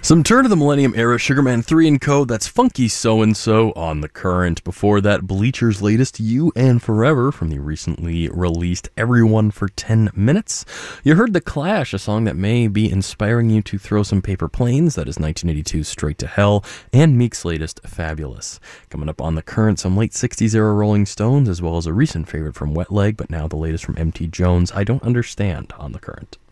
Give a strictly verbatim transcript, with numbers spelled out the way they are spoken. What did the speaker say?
Some turn of the millennium era Sugarman three and Co. That's Funky So-and-So on The Current. Before that, Bleacher's latest You and Forever from the recently released Everyone for ten minutes. You heard The Clash, a song that may be inspiring you to throw some paper planes. That is nineteen eighty-two's Straight to Hell, and Meek's latest Fabulous. Coming up on The Current, some late sixties era Rolling Stones, as well as a recent favorite from Wet Leg, but now the latest from M T Jones, I Don't Understand on The Current.